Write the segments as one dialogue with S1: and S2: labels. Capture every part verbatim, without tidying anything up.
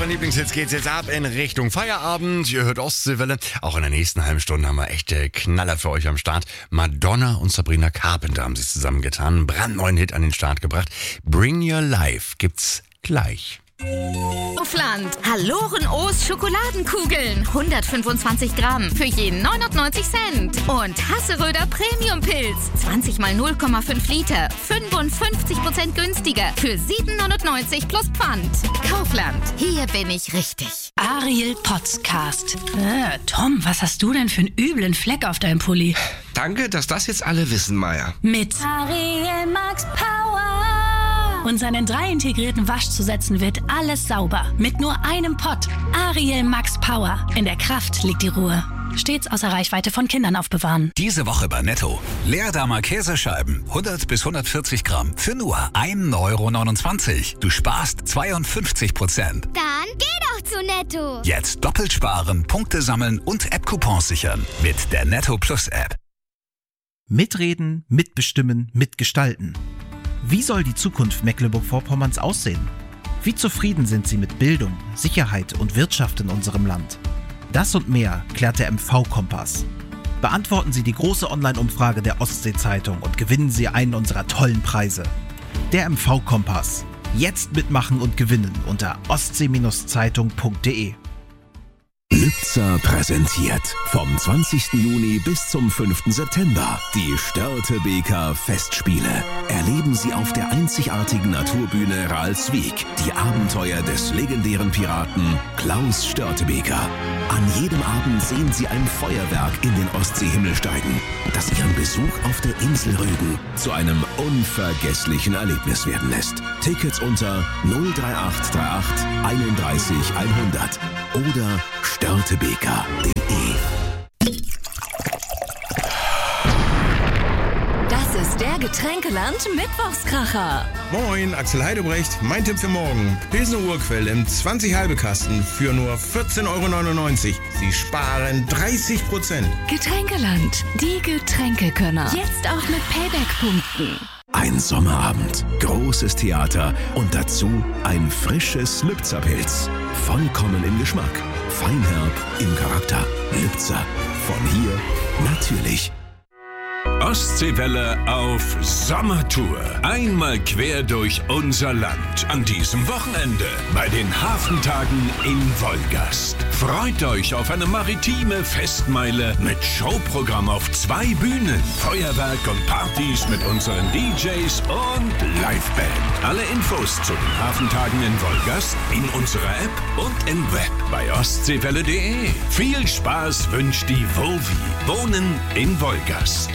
S1: euren Lieblingshits geht's jetzt ab in Richtung Feierabend. Ihr hört Ostseewelle. Auch in der nächsten halben Stunde haben wir echte Knaller für euch am Start. Madonna und Sabrina Carpenter haben sich zusammengetan. Einen brandneuen Hit an den Start gebracht. Bring Your Life gibt's gleich.
S2: Kaufland. Halloren O's Schokoladenkugeln. hundertfünfundzwanzig Gramm für jeden neunundneunzig Cent. Und Hasseröder Premium Pilz. zwanzig mal null Komma fünf Liter. fünfundfünfzig Prozent günstiger. Für sieben neunundneunzig plus Pfand. Kaufland. Hier bin ich richtig.
S3: Ariel Podcast. Äh, Tom, was hast du denn für einen üblen Fleck auf deinem Pulli?
S4: Danke, dass das jetzt alle wissen, Maya.
S3: Mit
S5: Ariel Max Power.
S3: Und seinen drei integrierten Waschzusätzen wird alles sauber. Mit nur einem Pott. Ariel Max Power. In der Kraft liegt die Ruhe. Stets außer Reichweite von Kindern aufbewahren.
S6: Diese Woche bei Netto. Leerdammer Käsescheiben. hundert bis hundertvierzig Gramm. Für nur ein Euro neunundzwanzig. Du sparst zweiundfünfzig Prozent.
S5: Dann geh doch zu Netto.
S6: Jetzt doppelt sparen, Punkte sammeln und App-Coupons sichern. Mit der Netto Plus App.
S7: Mitreden, mitbestimmen, mitgestalten. Wie soll die Zukunft Mecklenburg-Vorpommerns aussehen? Wie zufrieden sind Sie mit Bildung, Sicherheit und Wirtschaft in unserem Land? Das und mehr klärt der M V-Kompass. Beantworten Sie die große Online-Umfrage der Ostsee-Zeitung und gewinnen Sie einen unserer tollen Preise. Der M V-Kompass. Jetzt mitmachen und gewinnen unter ostsee Zeitung punkt de.
S8: Lübzer präsentiert vom zwanzigsten Juni bis zum fünften September die Störtebeker Festspiele. Erleben Sie auf der einzigartigen Naturbühne Ralswiek die Abenteuer des legendären Piraten Klaus Störtebeker. An jedem Abend sehen Sie ein Feuerwerk in den Ostseehimmel steigen, das Ihren Besuch auf der Insel Rügen zu einem unvergesslichen Erlebnis werden lässt. Tickets unter null drei acht drei acht einunddreißig hundert oder störtebeker punkt de.
S2: Das ist der Getränkeland Mittwochskracher.
S4: Moin, Axel Heidebrecht. Mein Tipp für morgen. Pilsner Urquell im zwanzig halbe Kasten für nur vierzehn Euro neunundneunzig. Sie sparen dreißig Prozent.
S2: Getränkeland. Die Getränkekönner. Jetzt auch mit Payback-Punkten.
S8: Ein Sommerabend, großes Theater und dazu ein frisches Lübzer Pilz. Vollkommen im Geschmack, feinherb im Charakter. Lübzer, von hier natürlich.
S9: Ostseewelle auf Sommertour. Einmal quer durch unser Land. An diesem Wochenende bei den Hafentagen in Wolgast. Freut euch auf eine maritime Festmeile mit Showprogramm auf zwei Bühnen, Feuerwerk und Partys mit unseren D Js und Liveband. Alle Infos zu den Hafentagen in Wolgast in unserer App und im Web bei ostseewelle punkt de. Viel Spaß wünscht die Wovi. Wohnen in Wolgast.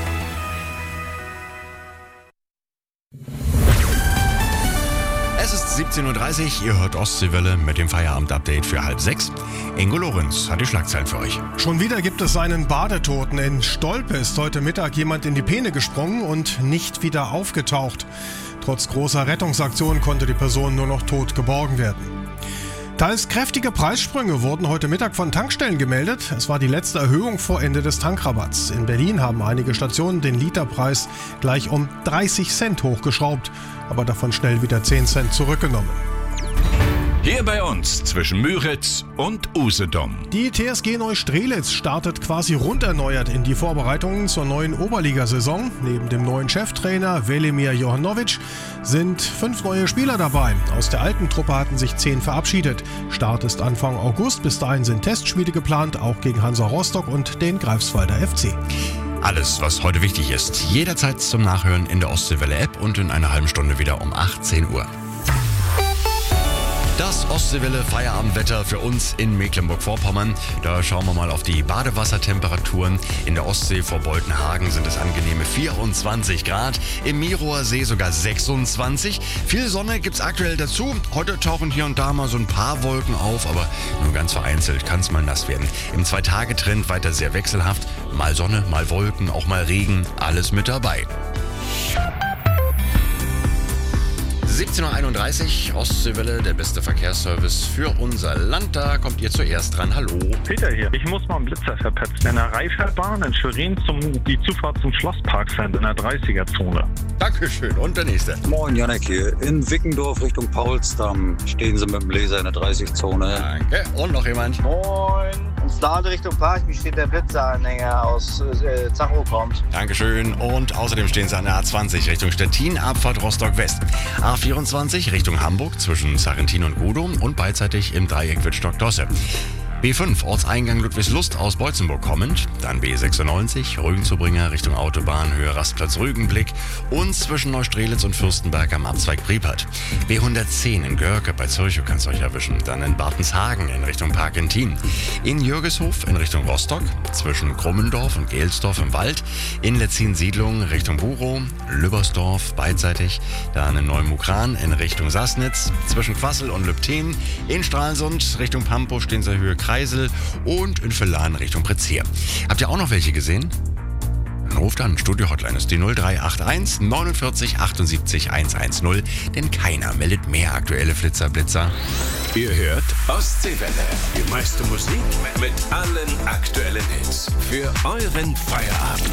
S1: Es ist siebzehn Uhr dreißig, ihr hört Ostseewelle mit dem Feierabend-Update für halb sechs. Ingo Lorenz hat die Schlagzeilen für euch.
S10: Schon wieder gibt es einen Badetoten. In Stolpe ist heute Mittag jemand in die Peene gesprungen und nicht wieder aufgetaucht. Trotz großer Rettungsaktion konnte die Person nur noch tot geborgen werden. Teils kräftige Preissprünge wurden heute Mittag von Tankstellen gemeldet. Es war die letzte Erhöhung vor Ende des Tankrabatts. In Berlin haben einige Stationen den Literpreis gleich um dreißig Cent hochgeschraubt, aber davon schnell wieder zehn Cent zurückgenommen.
S9: Hier bei uns zwischen Müritz und Usedom.
S10: Die T S G Neustrelitz startet quasi runderneuert in die Vorbereitungen zur neuen Oberligasaison. Neben dem neuen Cheftrainer Velimir Johanovic sind fünf neue Spieler dabei. Aus der alten Truppe hatten sich zehn verabschiedet. Start ist Anfang August. Bis dahin sind Testspiele geplant, auch gegen Hansa Rostock und den Greifswalder F C.
S1: Alles, was heute wichtig ist, jederzeit zum Nachhören in der Ostseewelle-App und in einer halben Stunde wieder um achtzehn Uhr. Das Ostseewelle Feierabendwetter für uns in Mecklenburg-Vorpommern. Da schauen wir mal auf die Badewassertemperaturen. In der Ostsee vor Boltenhagen sind es angenehme vierundzwanzig Grad. Im Mirower See sogar sechsundzwanzig. Viel Sonne gibt's aktuell dazu. Heute tauchen hier und da mal so ein paar Wolken auf, aber nur ganz vereinzelt kann es mal nass werden. Im Zwei-Tage-Trend weiter sehr wechselhaft. Mal Sonne, mal Wolken, auch mal Regen. Alles mit dabei. siebzehn Uhr einunddreißig, Ostseewelle, der beste Verkehrsservice für unser Land. Da kommt ihr zuerst dran. Hallo.
S11: Peter hier. Ich muss mal einen Blitzer verpetzen. In der Reifelbahn in Schwerin zum, die Zufahrt zum Schlosspark sind in der dreißiger-Zone.
S1: Dankeschön. Und der nächste.
S12: Moin, Janek hier. In Wickendorf Richtung Paulsdamm stehen sie mit dem Laser in der dreißig-Zone.
S1: Danke. Und noch jemand?
S13: Moin. In Stade Richtung Parchby steht der Blitzeranhänger aus äh, Zacho kommt.
S1: Dankeschön. Und außerdem stehen sie an der A zwanzig Richtung Stettin, Abfahrt Rostock-West. A vierundzwanzig Richtung Hamburg zwischen Sarrentin und Gudow und beidseitig im Dreieck Wittstock-Dosse. B fünf, Ortseingang Ludwigslust aus Beutzenburg kommend, dann B sechsundneunzig, Rügenzubringer Richtung Autobahn, Höhe Rastplatz Rügenblick und zwischen Neustrelitz und Fürstenberg am Abzweig Priepert. B hundertzehn in Görke bei Zürchow kann's euch erwischen, dann in Bartenshagen in Richtung Parkentin, in Jürgeshof in Richtung Rostock, zwischen Krummendorf und Gelsdorf im Wald, in Letzin-Siedlung Richtung Burow, Lübbersdorf beidseitig, dann in Neumukran in Richtung Sassnitz, zwischen Quassel und Lübten, in Stralsund Richtung Pampo stehen sie Höhe Kreisel und in Villan Richtung Prezier. Habt ihr auch noch welche gesehen? Dann ruft an, Studio-Hotline ist die null drei acht eins neunundvierzig achtundsiebzig hundertzehn, denn keiner meldet mehr aktuelle Flitzer-Blitzer.
S9: Ihr hört Ostseewelle, die meiste Musik mit allen aktuellen Hits für euren Feierabend.